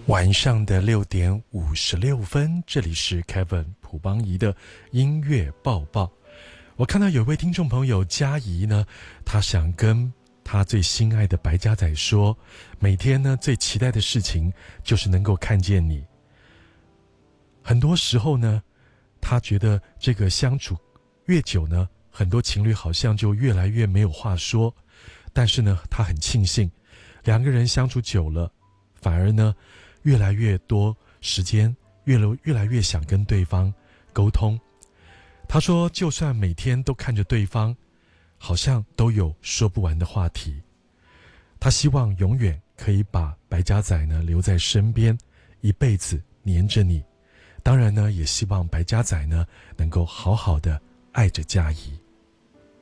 晚上的6:56，这里是 Kevin 朴邦仪的音乐报报。我看到有位听众朋友嘉怡呢，他想跟他最心爱的白家仔说，每天呢最期待的事情就是能够看见你。很多时候呢，他觉得这个相处越久呢，很多情侣好像就越来越没有话说，但是呢，他很庆幸两个人相处久了，反而呢越来越多时间，越来越想跟对方沟通。他说就算每天都看着对方，好像都有说不完的话题。他希望永远可以把白家仔呢留在身边，一辈子黏着你。当然呢，也希望白家仔呢能够好好的爱着嘉怡。